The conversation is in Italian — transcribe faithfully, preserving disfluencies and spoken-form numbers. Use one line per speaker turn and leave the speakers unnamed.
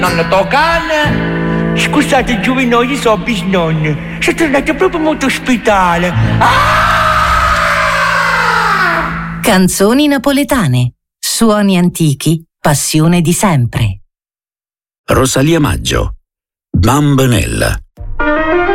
Nonno Tocane, scusate Giovino, io so bisnonno, sono tornato proprio molto ospitale. Ah!
Canzoni napoletane, suoni antichi, passione di sempre.
Rosalia Maggio, Bambanella.